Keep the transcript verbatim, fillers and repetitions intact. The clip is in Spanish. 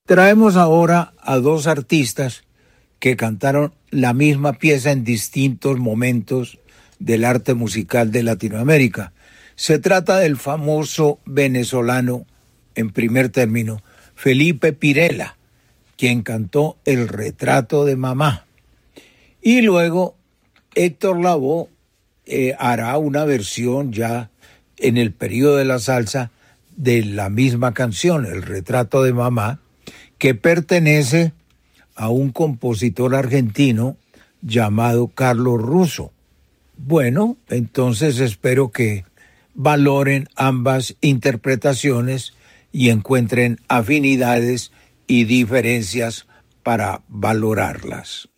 Traemos ahora a dos artistas que cantaron la misma pieza en distintos momentos del arte musical de Latinoamérica. Se trata del famoso venezolano, en primer término, Felipe Pirela, quien cantó El retrato de mamá. Y luego Héctor Lavoe eh, hará una versión ya en el periodo de la salsa de la misma canción, El retrato de mamá, que pertenece a un compositor argentino llamado Carlos Russo. Bueno, entonces espero que valoren ambas interpretaciones y encuentren afinidades y diferencias para valorarlas.